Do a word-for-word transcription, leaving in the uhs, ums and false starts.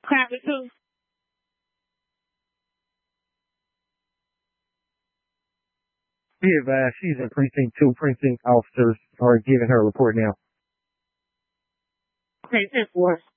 Clapping too. Be advised, she's in precinct two. Precinct officers are giving her a report now. Precinct four.